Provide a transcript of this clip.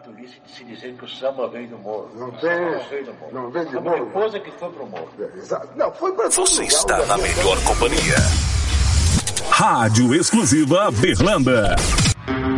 tolice de se dizer que o samba vem do morro. Não vem do morro. Depois é que foi pro morro. Exato. Não, foi pra Você está na melhor companhia. Rádio Exclusiva Berlanda.